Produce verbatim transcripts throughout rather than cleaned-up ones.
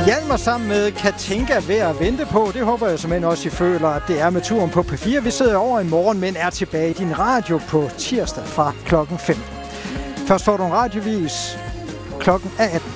Hjalmar sammen med Katinka ved at vente på. Det håber jeg simpelthen også, I føler, at det er med turen på P fire. Vi sidder over i morgen, men er tilbage i din radio på tirsdag fra klokken femten. Først får du en radiovis. Klokken er atten.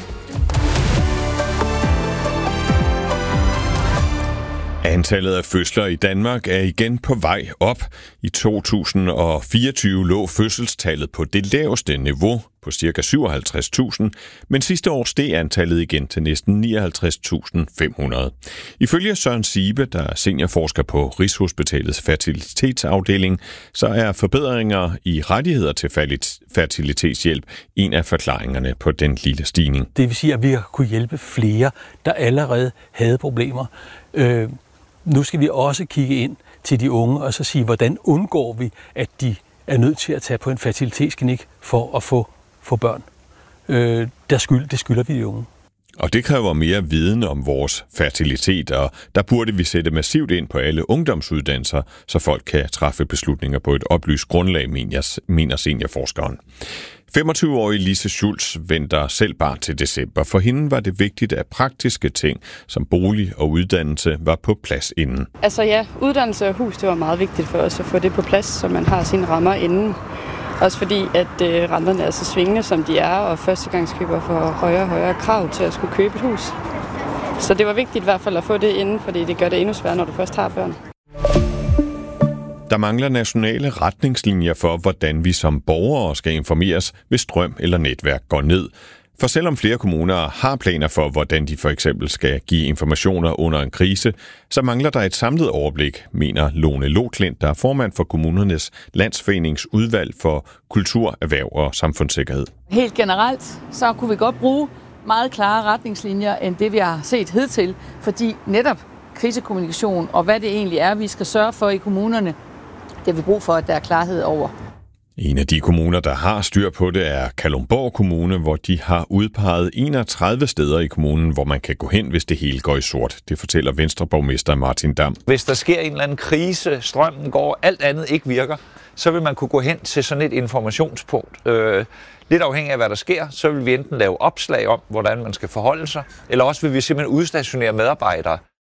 Antallet af fødsler i Danmark er igen på vej op. I to tusind og fireogtyve lå fødselstallet på det laveste niveau på ca. syvoghalvtreds tusind, men sidste år steg antallet igen til næsten nioghalvtreds tusind fem hundrede. Ifølge Søren Ziebe, der er seniorforsker på Rigshospitalets fertilitetsafdeling, så er forbedringer i rettigheder til fertilitetshjælp en af forklaringerne på den lille stigning. Det vil sige, at vi har kunne hjælpe flere, der allerede havde problemer. Øh, nu skal vi også kigge ind til de unge og så sige, hvordan undgår vi, at de er nødt til at tage på en fertilitetsklinik for at få, få børn. Øh, der skyld, det skylder vi de unge. Og det kræver mere viden om vores fertilitet, og der burde vi sætte massivt ind på alle ungdomsuddannelser, så folk kan træffe beslutninger på et oplyst grundlag, mener seniorforskeren. femogtyve-årige Lise Schulz venter selv bare til december. For hende var det vigtigt, at praktiske ting som bolig og uddannelse var på plads inden. Altså ja, uddannelse og hus, det var meget vigtigt for os at få det på plads, så man har sine rammer inden. Også fordi, at øh, renterne er så svingende, som de er, og førstegangskøber får højere og højere krav til at skulle købe et hus. Så det var vigtigt i hvert fald at få det inden, fordi det gør det endnu sværere, når du først har børn. Der mangler nationale retningslinjer for, hvordan vi som borgere skal informeres, hvis strøm eller netværk går ned. For selvom flere kommuner har planer for, hvordan de for eksempel skal give informationer under en krise, så mangler der et samlet overblik, mener Lone Loklint, der er formand for kommunernes landsforeningsudvalg for kultur, erhverv og samfundssikkerhed. Helt generelt, så kunne vi godt bruge meget klare retningslinjer, end det vi har set hidtil, fordi netop krisekommunikation og hvad det egentlig er, vi skal sørge for i kommunerne, det har vi brug for, at der er klarhed over. En af de kommuner, der har styr på det, er Kalundborg Kommune, hvor de har udpeget enogtredive steder i kommunen, hvor man kan gå hen, hvis det hele går i sort. Det fortæller Venstreborgmester Martin Dam. Hvis der sker en eller anden krise, strømmen går, alt andet ikke virker, så vil man kunne gå hen til sådan et informationspunkt. Øh, lidt afhængig af, hvad der sker, så vil vi enten lave opslag om, hvordan man skal forholde sig, eller også vil vi simpelthen udstationere medarbejdere.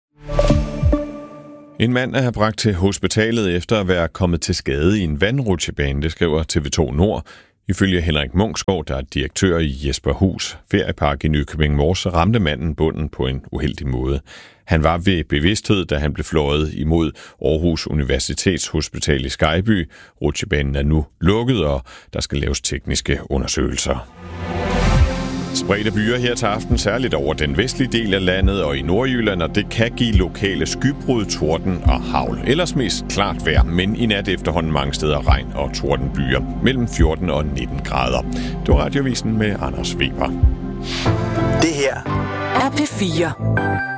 En mand er bragt til hospitalet efter at være kommet til skade i en vandrutsjebane, det skriver T V to Nord. Ifølge Henrik Munksgaard, der er direktør i Jesperhus Feriepark i Nykøbing Mors, ramte manden bunden på en uheldig måde. Han var ved bevidsthed, da han blev fløjet imod Aarhus Universitetshospital i Skejby. Rutsjebanen er nu lukket, og der skal laves tekniske undersøgelser. Spredte byer her til aften, særligt over den vestlige del af landet og i Nordjylland, og det kan give lokale skybrud, torden og hagl. Ellers mest klart vejr, men i nat efterhånden mange steder regn og tordenbyer. Mellem fjorten og nitten grader. Det var Radiovisen med Anders Weber. Det her er P fire.